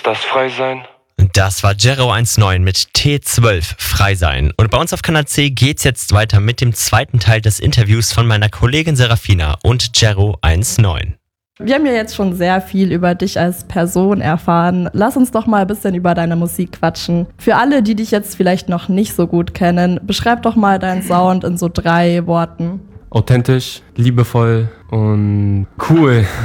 das frei sein? Das war Jero19 mit T12 Frei sein. Und bei uns auf Kanal C geht's jetzt weiter mit dem zweiten Teil des Interviews von meiner Kollegin Serafina und Jero19. Wir haben ja jetzt schon sehr viel über dich als Person erfahren. Lass uns doch mal ein bisschen über deine Musik quatschen. Für alle, die dich jetzt vielleicht noch nicht so gut kennen, beschreib doch mal deinen Sound in so 3 Worten. Authentisch, liebevoll und cool.